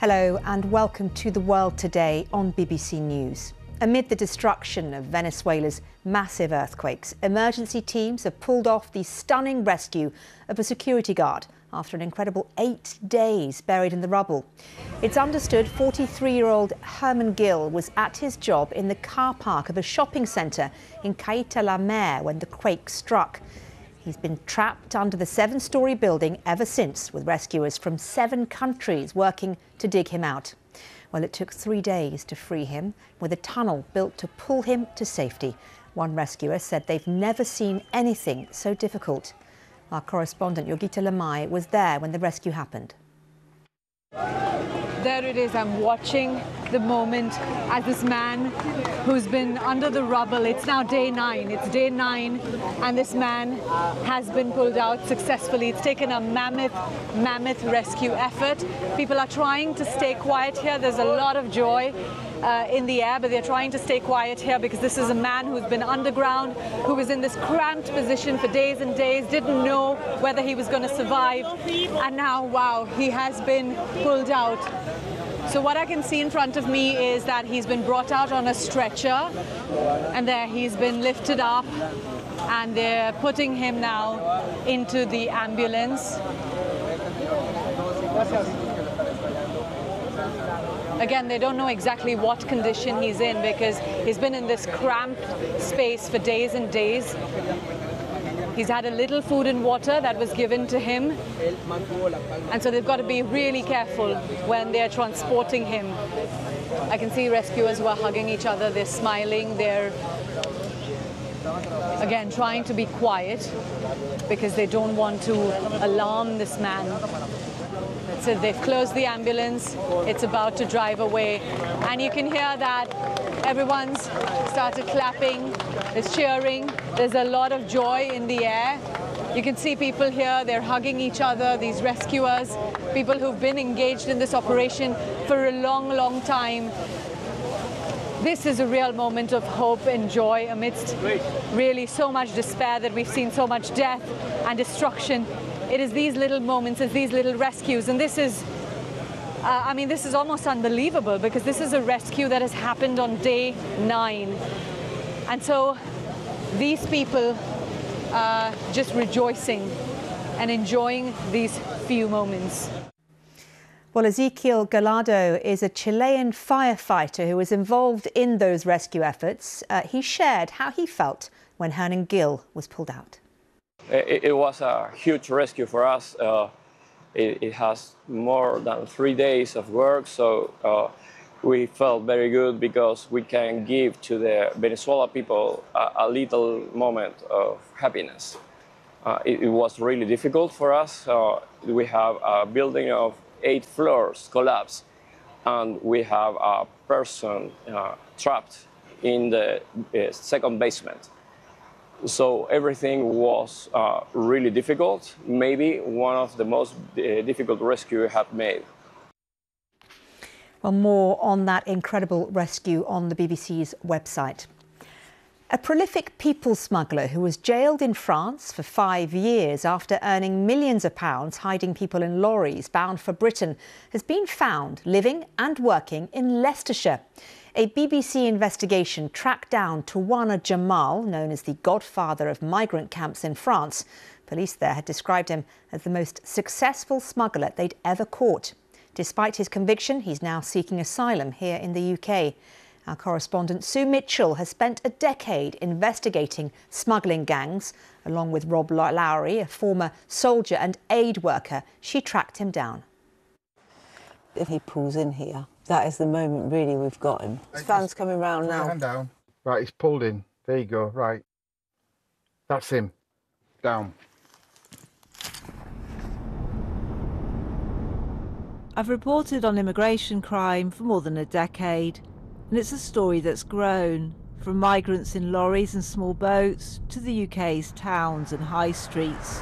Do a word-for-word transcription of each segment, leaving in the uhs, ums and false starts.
Hello and welcome to The World Today on B B C News. Amid the destruction of Venezuela's massive earthquakes, emergency teams have pulled off the stunning rescue of a security guard after an incredible eight days buried in the rubble. It's understood forty-three-year-old Herman Gill was at his job in the car park of a shopping centre in Caïta la Mer when the quake struck. He's been trapped under the seven-storey building ever since, with rescuers from seven countries working to dig him out. Well, it took three days to free him, with a tunnel built to pull him to safety. One rescuer said they've never seen anything so difficult. Our correspondent, Yogita Lamai, was there when the rescue happened. There it is. I'm watching the moment as this man who's been under the rubble, it's now day nine, it's day nine, and this man has been pulled out successfully. It's taken a mammoth, mammoth rescue effort. People are trying to stay quiet here. There's a lot of joy uh, in the air, but they're trying to stay quiet here because this is a man who's been underground, who was in this cramped position for days and days, didn't know whether he was going to survive, and now, wow, he has been pulled out. So what I can see in front of me is that he's been brought out on a stretcher, and there he's been lifted up, and they're putting him now into the ambulance. Again, they don't know exactly what condition he's in because he's been in this cramped space for days and days. He's had a little food and water that was given to him, and so they've got to be really careful when they're transporting him. I can see rescuers who are hugging each other, they're smiling, they're again trying to be quiet because they don't want to alarm this man. So they've closed the ambulance, it's about to drive away, and you can hear that everyone's started clapping, there's cheering, there's a lot of joy in the air. You can see people here, they're hugging each other, these rescuers, people who've been engaged in this operation for a long, long time. This is a real moment of hope and joy amidst really so much despair that we've seen so much death and destruction. It is these little moments, it's these little rescues, and this is Uh, I mean, this is almost unbelievable because this is a rescue that has happened on day nine. And so these people are just rejoicing and enjoying these few moments. Well, Ezequiel Gallardo is a Chilean firefighter who was involved in those rescue efforts. Uh, he shared how he felt when Herman Gill was pulled out. It, it was a huge rescue for us. Uh, It, it has more than three days of work, so uh, we felt very good because we can give to the Venezuela people a, a little moment of happiness. Uh, it, it was really difficult for us. Uh, we have a building of eight floors collapsed, and we have a person uh, trapped in the uh, second basement. So everything was uh, really difficult, maybe one of the most uh, difficult rescue we have made. Well, more on that incredible rescue on the B B C's website. A prolific people smuggler who was jailed in France for five years after earning millions of pounds hiding people in lorries bound for Britain has been found living and working in Leicestershire. A B B C investigation tracked down Touane Jamal, known as the godfather of migrant camps in France. Police there had described him as the most successful smuggler they'd ever caught. Despite his conviction, he's now seeking asylum here in the U K. Our correspondent Sue Mitchell has spent a decade investigating smuggling gangs. Along with Rob Lowry, a former soldier and aid worker, she tracked him down. If he pulls in here, that is the moment really we've got him. His van's coming round now. Hand down. Right, he's pulled in. There you go, right. That's him. Down. I've reported on immigration crime for more than a decade, and it's a story that's grown, from migrants in lorries and small boats to the U K's towns and high streets,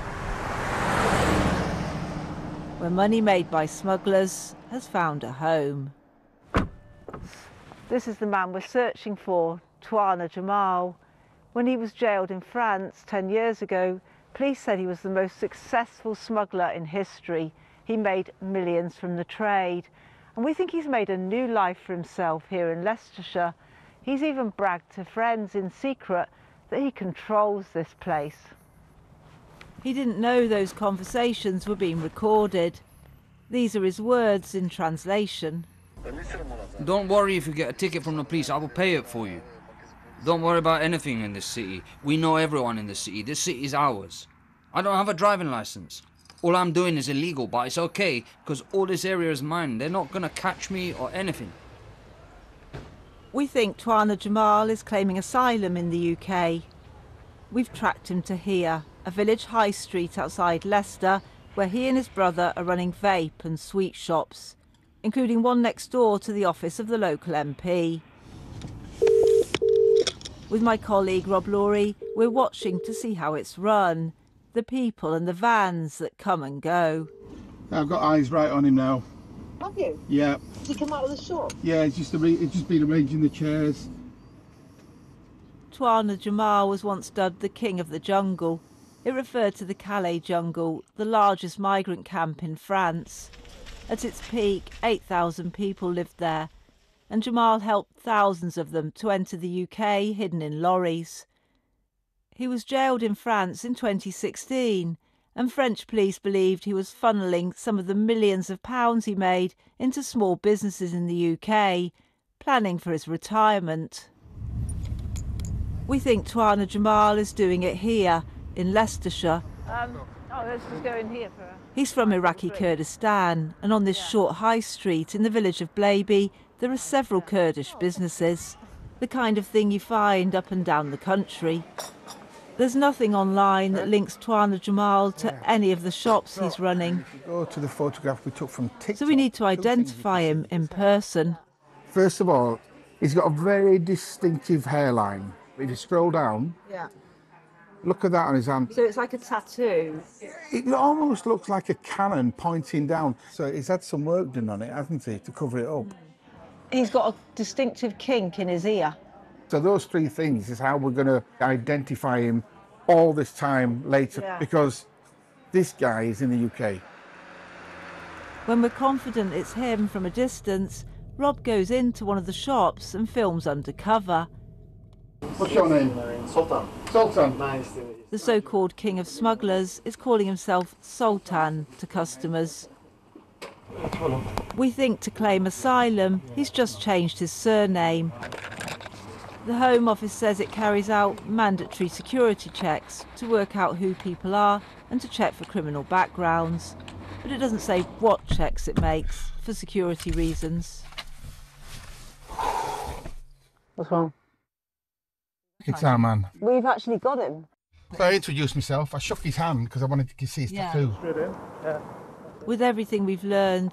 where money made by smugglers has found a home. This is the man we're searching for, Touane Jamal. When he was jailed in France ten years ago, police said he was the most successful smuggler in history. He made millions from the trade. And we think he's made a new life for himself here in Leicestershire. He's even bragged to friends in secret that he controls this place. He didn't know those conversations were being recorded. These are his words in translation. Don't worry if you get a ticket from the police, I will pay it for you. Don't worry about anything in this city. We know everyone in the city. This city is ours. I don't have a driving license. All I'm doing is illegal, but it's okay, because all this area is mine. They're not going to catch me or anything. We think Twana Jamal is claiming asylum in the U K. We've tracked him to here, a village high street outside Leicester, where he and his brother are running vape and sweet shops, including one next door to the office of the local M P. With my colleague Rob Laurie, we're watching to see how it's run, the people and the vans that come and go. I've got eyes right on him now. Have you? Yeah. Did he come out of the shop? Yeah, it's just, it's just been arranging the chairs. Twana Jamal was once dubbed the King of the Jungle. It referred to the Calais jungle, the largest migrant camp in France. At its peak, eight thousand people lived there, and Jamal helped thousands of them to enter the U K hidden in lorries. He was jailed in France in twenty sixteen, and French police believed he was funneling some of the millions of pounds he made into small businesses in the U K, planning for his retirement. We think Twana Jamal is doing it here, in Leicestershire. Um, oh, let's just go in here for a... He's from Iraqi Kurdistan, and on this short high street in the village of Blaby, there are several Kurdish businesses, the kind of thing you find up and down the country. There's nothing online that links Twana Jamal to any of the shops he's running. If you go to the photograph we took from TikTok, so we need to identify him in person. First of all, he's got a very distinctive hairline. If you scroll down, yeah. Look at that on his hand. So it's like a tattoo? It almost looks like a cannon pointing down. So he's had some work done on it, hasn't he, to cover it up? He's got a distinctive kink in his ear. So those three things is how we're going to identify him all this time later, yeah. Because this guy is in the U K. When we're confident it's him from a distance, Rob goes into one of the shops and films undercover. What's your name? Sultan. Sultan. Nice to meet you. The so-called king of smugglers is calling himself Sultan to customers. We think to claim asylum, he's just changed his surname. The Home Office says it carries out mandatory security checks to work out who people are and to check for criminal backgrounds. But it doesn't say what checks it makes for security reasons. What's wrong? It's our man. We've actually got him. So I introduced myself. I shook his hand because I wanted to see his yeah. tattoo. With everything we've learned,